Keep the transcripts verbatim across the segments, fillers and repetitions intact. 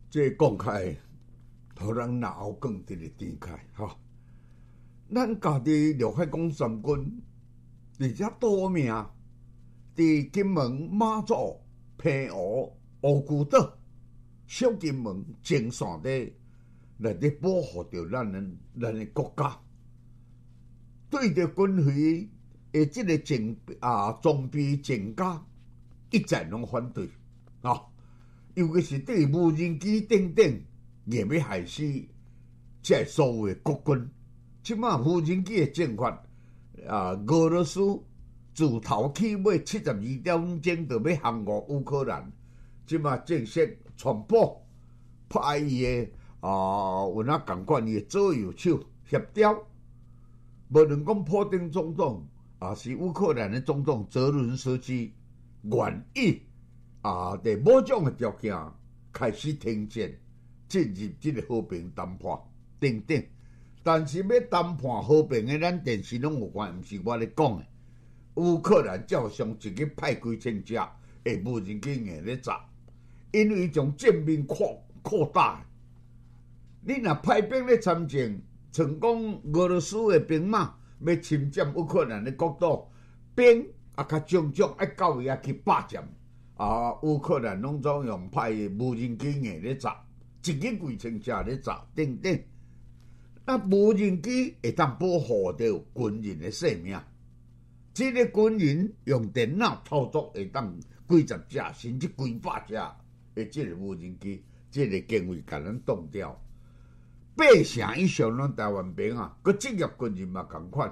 这讲开，互人脑更直直展开吼。咱家己陆海公三军，而且多名，伫金门、马祖、澎湖、乌龟岛、小金门前线底来咧保护着咱的咱的国家，对着军费的即个增啊装备增加，一切拢反对啊！尤其是对无人机等等，硬要害死这所有的国军。即马无人机的政法啊，俄罗斯自头起尾七十二点钟就要降服乌克兰，即马正式传播派伊的啊，有哪共款伊的左右手协调。无论讲普丁总统，啊是乌克兰的总统泽伦斯基愿意啊，在某种的条件开始停战，进入这个和平谈判等等。但是要谈判和平的，咱电视拢有看，毋是我咧讲的。乌克兰照常一个派几千只的无人机硬咧炸，因为将战面扩扩大。你若派兵咧参战，像讲俄罗斯的兵马要侵占乌克兰的国土，兵啊较种种爱到伊遐去霸占，啊乌克兰拢总用派无人机硬咧炸，一个几千只咧炸等等。那无人机会当保护到军人的性命，这个军人用电脑操作会当几十只甚至几百只的这个无人机，这个经费甲咱冻掉。八成以上拢台湾兵啊，佮职业军人嘛同款，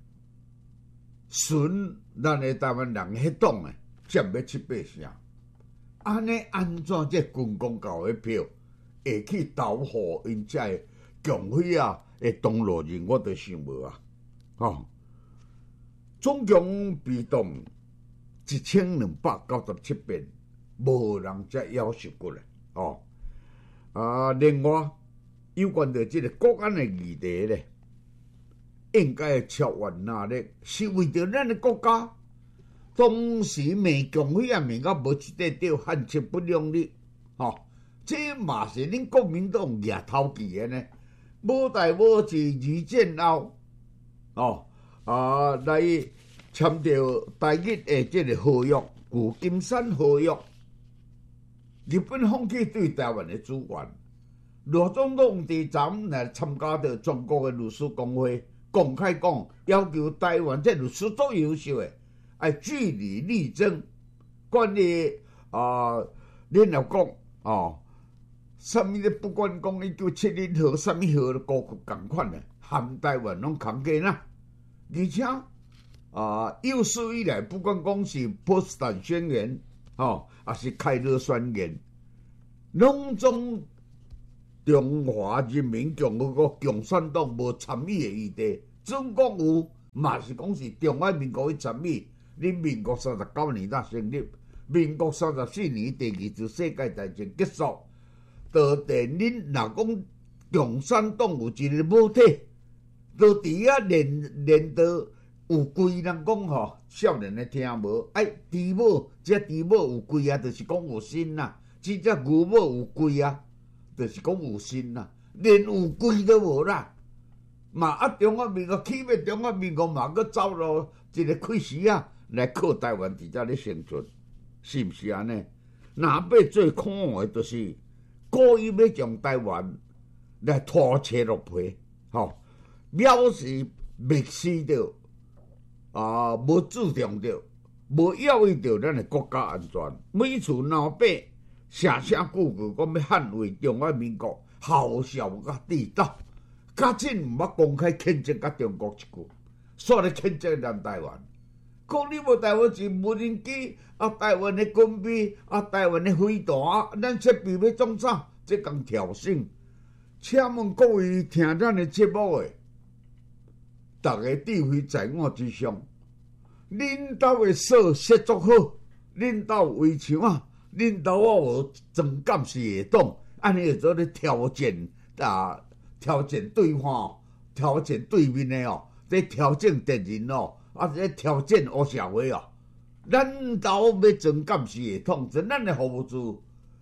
纯咱的台湾人迄党诶，占要七八成。安尼安怎这军工教的票会去投互因遮的共匪啊？诶，同路人我都想无啊！哦，总共被动一千两百九十七遍，无人再要求过来哦。啊，另外有关着这个国安的议题咧，应该超越哪咧？是为着咱的国家，当时美共匪啊，面甲无一块掉，hand切不两立，哦，这嘛是恁国民党举头旗的呢。无代无志二战后，哦啊来签着台日的这个合约，旧金山合约，日本放弃对台湾的主权。罗总统伫昨来参加着中国的律师公会，公开讲要求台湾这律师最优秀的，爱据理力争，管理啊联合国哦。什么咧？不管讲一九七零号、什么号的歌曲共款咧，含台湾拢扛过啦。而且啊，有史以来，不管讲是波茨坦宣言，哦，还是开罗宣言，拢总中华人民共和国共产党无参与的议题，总共有，嘛是讲是中华民国去参与。恁民国三十九年才成立，民国三十四年第二次世界大战结束。到底恁若讲共产党有一个母体，到伫遐练练到有贵人讲吼，少年的听无，哎，猪母这猪母有贵啊，就是讲有心呐；这只牛母有贵啊，就是讲有心呐。连有贵都无啦，嘛啊！中华民国起码中华民国嘛，佮走路一个开始啊，来靠台湾伫遮咧生存，是毋是安尼？若要最可恶的，就是故意要将台湾来拖车落皮，吼，藐视、蔑视着啊，无注重着，无要意着咱的国家安全。每次闹百声声句句讲要捍卫中华民国，好笑甲地道，家真毋捌公开谴责甲中国一句，煞咧谴责咱台湾。讲你无台湾是无人机啊，台湾的军备啊，台湾的飞弹啊，咱设备要创啥？这讲挑衅。请问各位听咱的节目的，大家智慧在我之上，恁兜的锁设作好，恁兜围墙啊，恁兜我有总干事会懂，安尼做咧挑战啊，挑战对方，挑战对面的哦，在挑战敌人哦。啊！在挑战黑社会啊！咱兜要总干事系统，是咱的服务处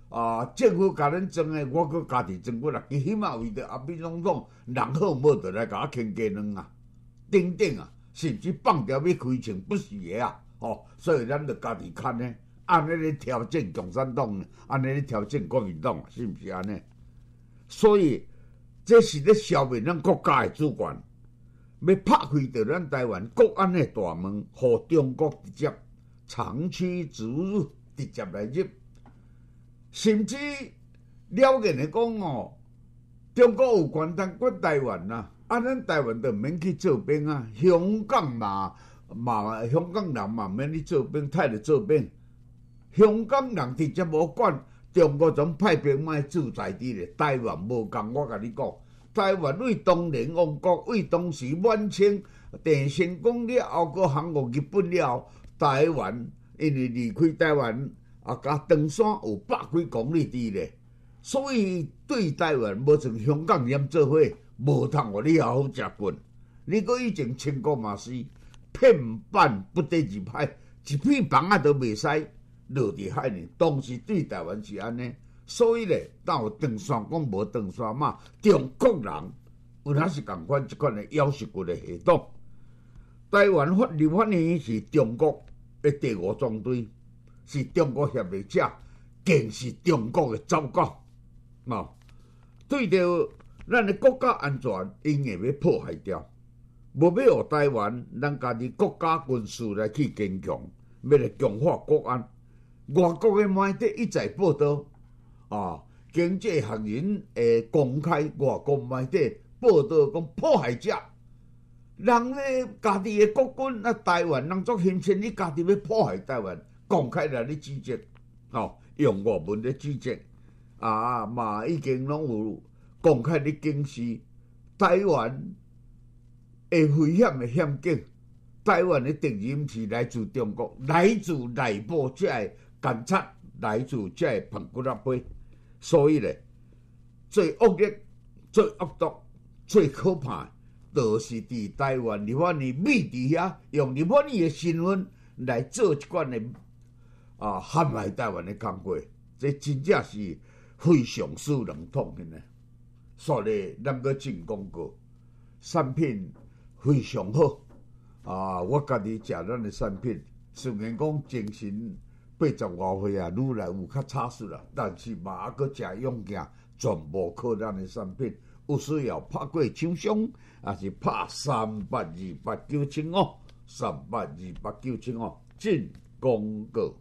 啊，政府甲咱装诶，我搁家己装过来，其起码为着阿美总统人好无就来甲我牵鸡卵啊，等等啊，甚至放条要开枪不是个啊，吼、哦，所以咱着家己看呢，按尼咧调整共产党，按尼咧调整国民党，是毋是安尼？所以这是咧消灭咱国家诶主权，要拍开着咱台湾国安诶大门，互中国直接长驱直入，直接来入。甚至了解嚟讲哦，中国有权当过台湾呐、啊，啊，咱台湾就免去做兵啊，香港嘛嘛，香港人嘛免去做兵，太着做兵。香港人直接无管，中国总派兵卖驻在地咧。台湾无共，我甲你讲，台湾为东联王国，为当时满清郑成功了后，个降服日本了，台湾因为离开台湾。啊，甲长山有百几公里地咧，所以对台湾无像香港嫌做伙，无通互你好好食棍。你搁以前清国嘛是片板不得二拍，一片房仔都袂使落伫海呢。当时对台湾是安尼，所以咧，当有长山讲无长山嘛，中国人有哪是共款即款的要挟骨的系统。台湾法律法院是中国的第五纵队。是中国协力者，更是中国的走狗，哦，对着咱的国家安全，因会要破坏掉，无要互台湾咱家己国家军事来去坚强，要来强化国安。外国的媒体一再报道，啊，经济学人诶公开外国媒体报道讲破坏者，人咧家己的国军啊，台湾人作嫌弃你家己要破坏台湾。公开来咧指责，吼、哦，用外文咧指责，啊嘛已经拢有公开咧警示台湾的危险的险境。台湾的敌人是来自中国，来自内部这个监察，来自这个澎湖那杯。所以咧，最恶劣、最恶毒、最可怕，就是伫台湾立法院秘伫遐，用立法院的身份来做一款的。啊，陷害台湾的工作，这真正是非常使人痛恨的。所以，咱个进广告，产品非常好啊！我家己食咱的产品，虽然讲精神八十外岁啊，愈来有较差势啦，但是嘛还阁食勇健，全部靠咱的产品。有需要拍过厂商，也是拍三八二八九七五，三八二八九七五进广告。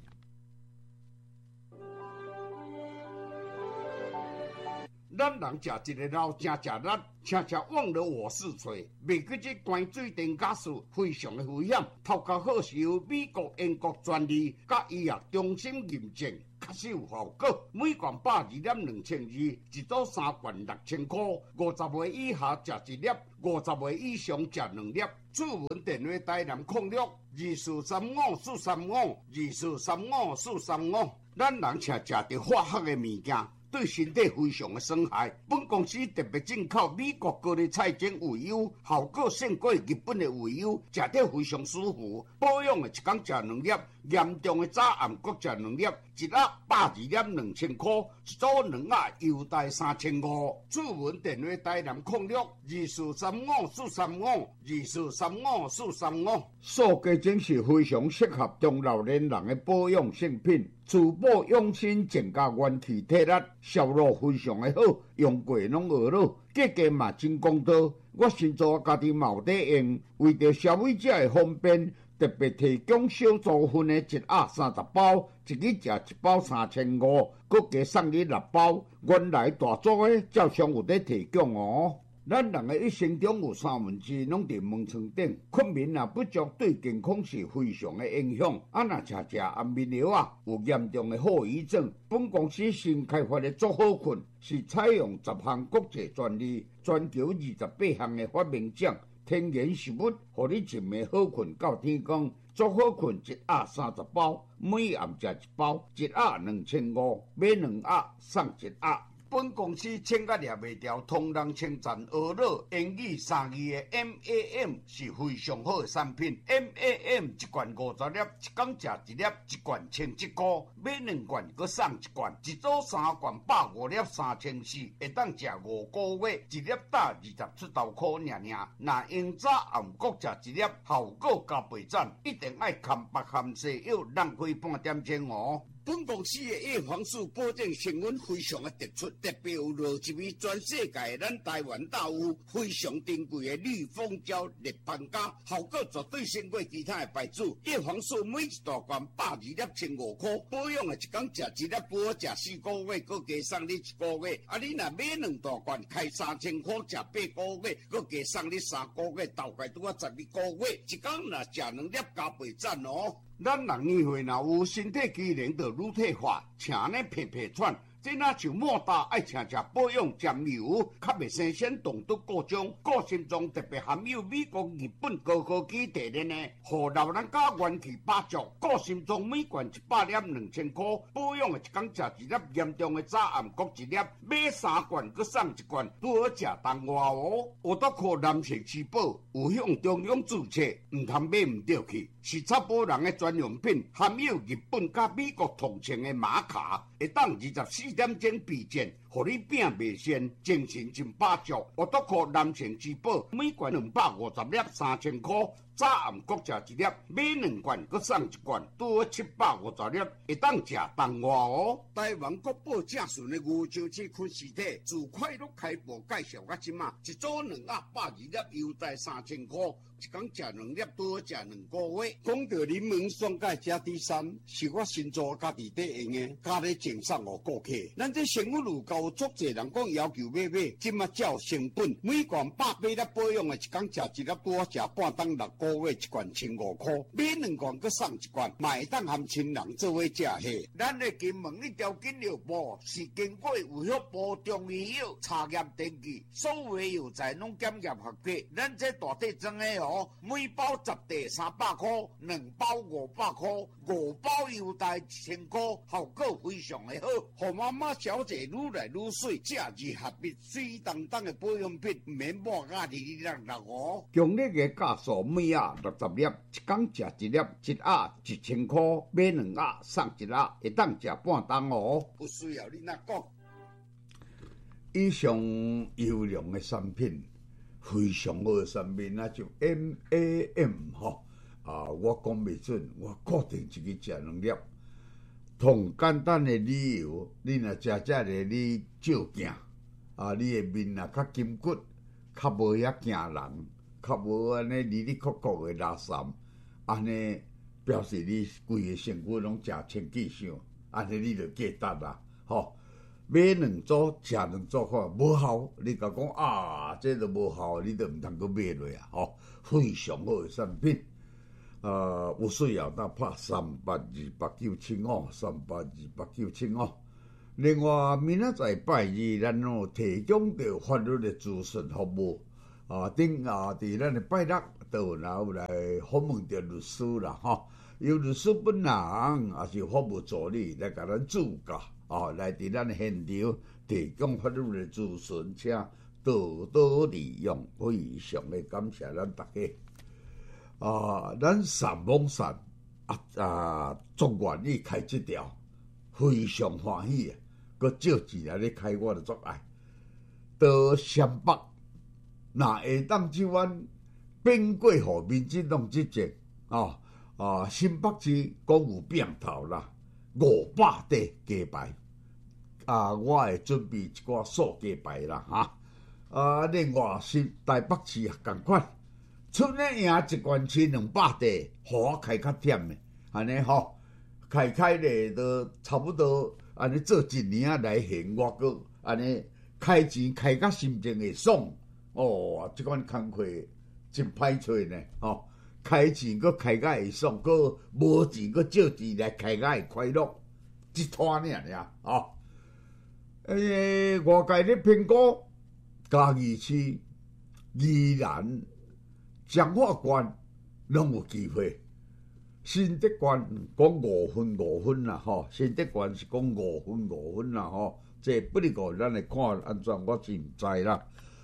咱人食一个老正食力，常常忘了我是谁。袂记这关水电假事非常的危险，头壳好是由美国、英国专利，甲医药中心认证，确实有效果。每罐百二粒两千二，一组三罐六千块。五十岁以下食一粒，五十岁以上食两粒。主文电话台南控六二四三五四三五二四三五四三五。咱人常食着化学的物件。对身体非常的伤害。本公司特别进口美国高丽菜精鱼油，效果胜过日本的鱼油，食得非常舒服。保养的一天食两粒，严重的早暗各食两粒，一盒百二粒两千块，一组两盒优待三千五。主文电话台南控六二四三五四三五二四三五四三五。塑胶精是非常适合中老年人的保养性品。珠宝用心增加元气体力，效果非常的好，用过拢学了，价格嘛真公道。我先做家己嘛有在用，为着消费者的方便，特别提供小组分的一盒三十包，一日食一包三千五，佮加送你六包。原来大组的照常有在提供哦。咱人的一生中有三分之拢伫门床顶，困眠也不足，对健康是非常的影响。啊，若食食安眠药啊，有严重的后遗症。本公司新开发的足好困，是采用十项国际专利，全球二十八项的发明奖，天然食物，互你一暝好困到天光。足好困一盒三十包，每暗食一包，一盒两千五，买两盒送一盒。 本公司请甲掠袂条，同人称赞学乐英语三字的 M A M 是非常好的产品。M A M 一罐五十粒，一工食一粒，一罐千一箍，买两罐搁送一罐，一组三罐百五粒三千四，会当食五个月，一粒打二十出头箍尔尔。若用早暗各食一粒，效果加倍赞，一定爱含白含细药，浪费半点钟哦。本公司的叶黄素保证成分非常的突出，特别有落一味全世界咱台湾大有非常珍贵的绿蜂胶立邦胶，效果绝对胜过其他的牌子。叶黄素每一大罐百二粒千五块，保养的一工食一粒，不好食四个月，搁加送你一个月。啊，你若买两大罐，开三千块，食八个月，搁加送你三个月，大概拄啊十二个月，一工若食两粒加倍赞哦。咱人年岁若有身体机能就乳退化，请呢皮皮喘，这若像莫大爱请食保养沾油，较袂生鲜动毒各种，个性中特别含有美国、日本高科技提炼的，互老人家元气百足。个性中每罐一百粒两千块，保养的一工食一粒，严重的早暗各一粒，买三罐搁送一罐，拄好食当外哦。我都靠蓝色吃宝，有向中央注册，唔通买唔对去。是插保人的专用品，含有日本甲美国同情的玛卡，会当二十四点钟避震，互你病袂先，精神真百足。我都靠蓝城之宝，每罐两百五十粒，三千块。早暗各食一粒，买两罐搁送一罐，拄好七百五十粒，会当食当外哦。台湾国宝正顺的牛樟芝昆实体，自快乐开播介绍到即马，一组两盒百二粒，优待三千块，一工食两粒，拄好食两个月。讲到柠檬酸钙加 D 三，是我新做家己在用的，加咧赠送互顾客。咱这生活路高足侪人讲要求买买，即马照成本，每罐百八粒保养的，一工食一粒，拄好食半当六个。月一罐千五块，买两罐搁送一罐，买当含亲人做伙食下。咱的金门一条金牛部是经过有效部中医药查验登记，所有药材拢检验合格。咱这大体装的哦，每包十袋三百块，两包五百块，五包优待一千块，效果非常的好。互妈妈小姐愈来愈水，假日合璧，水当当的保养品，唔免抹啊哩哩啦啦哦。强烈的价数每盒六十粒，一工食一粒，一盒一千块，买两盒送一盒，会当食半当哦。不需要你那讲。以上优良的产品，非常好的产品，那就 M A M 吼啊，我讲袂准，我固定自己食两粒。同简单的理由，你若食食咧，你照镜啊，你的面啊较筋骨，较无遐惊人。较无安尼哩哩酷酷的垃圾，安尼表示你规个身躯拢食清气上，安尼你就价值啦，吼！买两组食两组看无效，你甲讲啊，这都无效，你都毋通阁买落啊，吼！非常好的产品，呃，有需要咱拍三八二八九七五，三八二八九七五。另外，明仔载拜二，咱有提供着法律的咨询服务。啊，顶啊，伫咱的拜六都有来访问着律师啦，吼，由律师本人也是服务助理来甲咱主教，啊，来伫咱现场提供法律的咨询，请多多利用，非常的感谢咱大家。啊，咱三网线啊啊，足愿意开这条，非常欢喜啊，佮借钱来咧开我的足爱，到湘北。若下当即阮变过互民进党执政啊啊，新北市讲有病头啦，五百块鸡排啊，我会准备一寡素鸡排啦哈啊，另外是台北市也共款，剩咧赢一罐千两百块，互我开较忝诶，安尼吼，开开咧都差不多安尼做一年啊来行，我阁安尼开钱开甲心情会爽。哦，即款工课真歹找呢，吼！开钱搁开甲会爽，搁无钱搁借钱来开甲会快乐，一摊尔尔，吼！诶，外界咧评估嘉义市、宜兰、彰化县拢有机会， 新德关讲五分五分啦，吼，新德关是讲五分五分啦，吼，这不哩个咱来看安怎，我是毋知啦。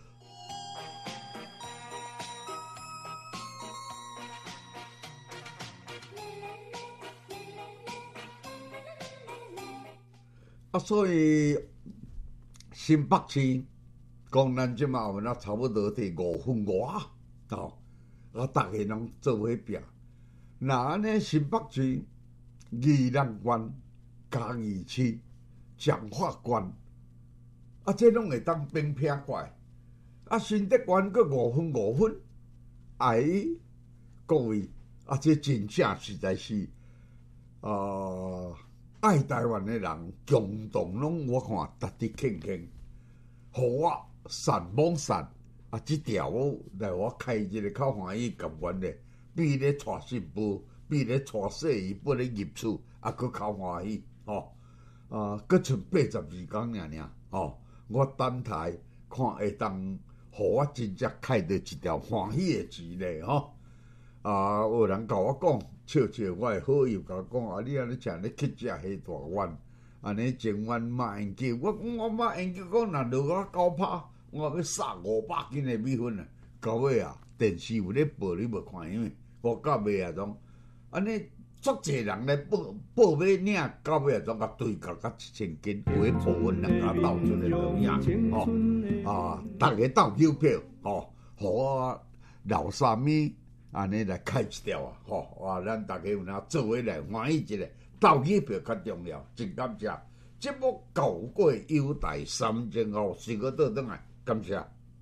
啊，所以新北市讲咱即马有那差不多摕五分外，吼，啊，逐个人做伙拼。那安尼新北市、宜兰县、嘉义市、彰化县，啊，这拢会当并拼过来。啊，新德县阁五分五分，哎，各位，啊，这真正实在是，呃。爱台湾的人共同拢，我看值得庆幸，互我善忘善啊！即条我来我开一个较欢喜感官的，比咧带新妇，比咧带细姨不咧入厝，啊，佫较欢喜吼。啊，佫剩八十二天尔尔吼，我等待看会当，互我真正开着一条欢喜的钱咧吼。啊，有人甲我讲。笑笑，我的好友甲我讲啊，你安尼请你去食迄大碗，安尼前碗马研究，我讲我马研究讲，若落我九拍，我要杀五百斤的米粉啊！到尾啊，电视有咧报，你无看因为我到尾啊种，安尼足侪人来报报买领，到尾啊种甲对角甲一千斤，有迄部分人甲斗出来怎样？吼啊，逐个斗邮票，吼，互我老三米。安尼来开一条啊，吼！哇，咱大家有哪做伙来欢喜一下，斗机票较重要，真感谢。节目到过优待三千后，四个倒转来，感谢。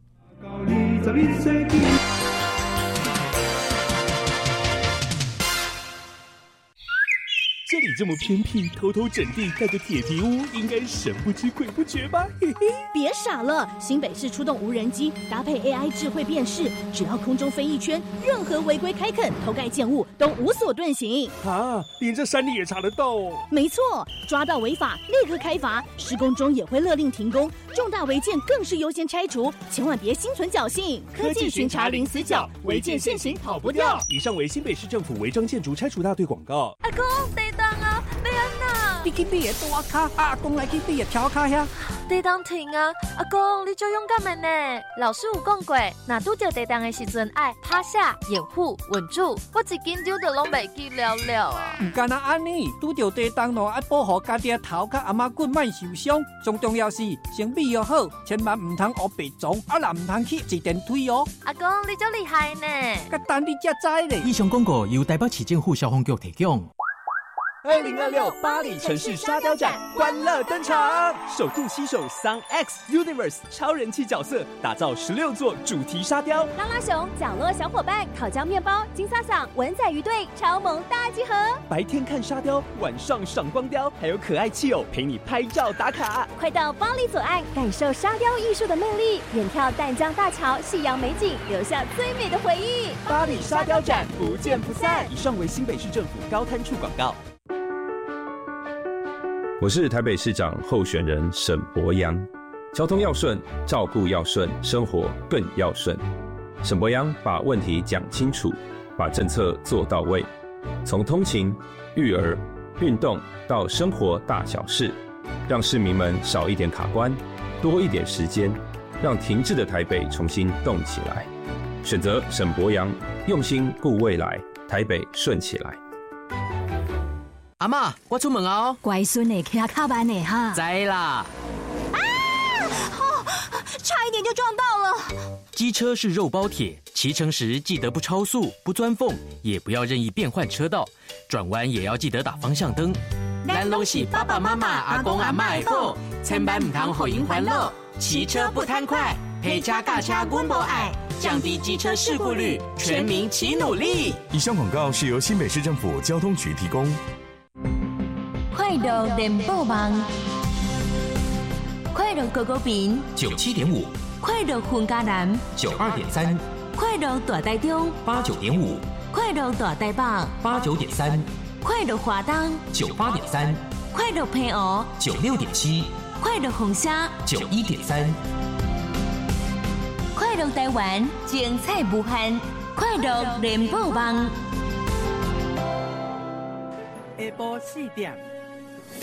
这里这么偏僻，偷偷整地盖个铁皮屋，应该神不知鬼不觉吧？嘿嘿， 别傻了，新北市出动无人机，搭配 A I 智慧辨识，只要空中飞一圈，任何违规开垦、偷盖建物都无所遁形。 啊，连这山里也查得到哦？ 没错，抓到违法立刻开罚，施工中也会勒令停工，重大违建更是优先拆除，千万别心存侥幸。 科技巡查零死角，违建现行跑不掉。以上为新北市政府违章建筑拆除大队广告。 阿公，地当啊，要安那？ 你去你的大卡，阿公来去你的桥卡遐。 地当停啊！阿公，你就勇敢的呢。老师有讲过，若拄着地当的时阵，爱趴下、掩护、稳住。我一紧张就拢袂记了了啊！ 唔干那安尼，拄着地当咯，爱保护家己的头甲阿妈骨莫受伤。最重要是身体要好，千万唔通学白撞，啊啦唔通去坐电梯哦。 阿公，你真厉害呢！ 甲等你才知咧。 以上广告由台北市政府消防局提供。 二零二六巴黎城市沙雕展欢乐登场，首度携手 Sun X Universe 超人气角色，打造十六座主题沙雕。 拉拉熊、角落小伙伴、烤焦面包、金萨桑、文仔鱼队超萌大集合。 白天看沙雕，晚上赏光雕，还有可爱气友陪你拍照打卡。 快到巴黎左岸，感受沙雕艺术的魅力，远眺淡江大桥，夕阳美景，留下最美的回忆。 巴黎沙雕展不见不散。以上为新北市政府高滩处广告。 我是台北市长候选人沈伯洋，交通要顺，照顾要顺，生活更要顺。沈伯洋把问题讲清楚，把政策做到位，从通勤、育儿、运动到生活大小事，让市民们少一点卡关，多一点时间，让停滞的台北重新动起来。选择沈伯洋，用心顾未来，台北顺起来。 阿嬷，我出门哦。 乖孙呢，骑较慢呢哈。 知啦。 啊！哦，差一点就撞到了。 机车是肉包铁，骑乘时记得不超速、不钻缝，也不要任意变换车道，转弯也要记得打方向灯。咱拢是爸爸妈妈、阿公阿嬷的宝，千万唔通互因烦恼。骑车不贪快，陪车驾车阮无爱，降低机车事故率，全民齐努力。 以上广告是由新北市政府交通局提供。 快乐联播网，快乐狗狗饼九七点五， 快乐混家南九二点三， 快乐大台中八九点五， 快乐大台北八九点三， 快乐华东九八点三， 快乐平湖九六点七， 快乐红虾九一点三， 快乐台湾精彩无限，快乐联播网。 下晡四点。